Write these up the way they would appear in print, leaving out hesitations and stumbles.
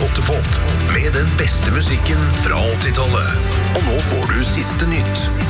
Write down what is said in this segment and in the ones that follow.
P8-pop med den beste musikken fra 80-tallet. Og nå får du siste nytt.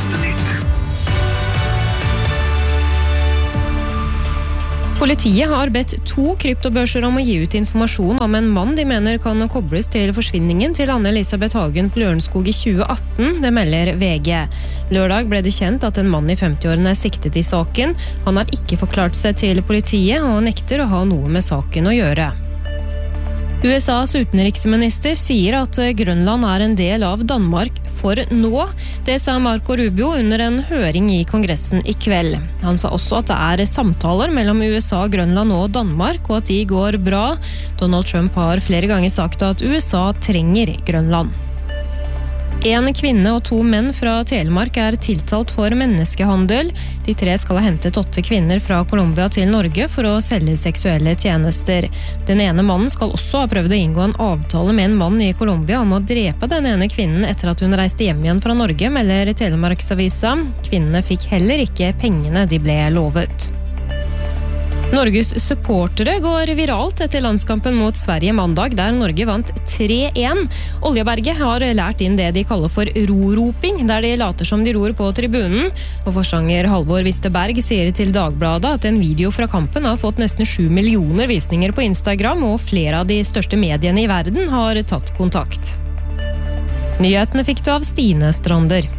Politiet har bedt 2 kryptobørser om å gi ut informasjon om en mann de mener kan kobles til forsvinningen til Anne-Elisabeth Hagen på Lørenskog i 2018, det melder VG. Lørdag ble det kjent at en mann i 50-årene er siktet i saken. Han har ikke forklart seg til politiet og nekter å ha noe med saken å gjøre. USAs utenriksminister sier at Grønland er en del av Danmark for nå. Det sa Marco Rubio under en høring i Kongressen i kveld. Han sa også at det er samtaler mellom USA, Grønland og Danmark, og at de går bra. Donald Trump har flere ganger sagt at USA trenger Grønland. En kvinne og 2 menn fra Telemark er tiltalt for menneskehandel. De 3 skal ha hentet 8 kvinner fra Colombia til Norge for å selge seksuelle tjenester. Den ene mannen skal også ha prøvd å inngå en avtale med en mann i Colombia om å drepe den ene kvinnen etter at hun reiste hjem igjen fra Norge, melder Telemarksavisa. Kvinnene fikk heller ikke pengene de ble lovet. Norges supportere går viralt etter landskampen mot Sverige mandag, der Norge vant 3-1. Oljeberget har lært inn det de kaller for roroping, der de later som de ror på tribunen. Og forsanger Halvor Wisterberg sier til Dagbladet at en video fra kampen har fått nesten 7 millioner visninger på Instagram, og flere av de største mediene i verden har tatt kontakt. Nyhetene fikk du av Stine Strander.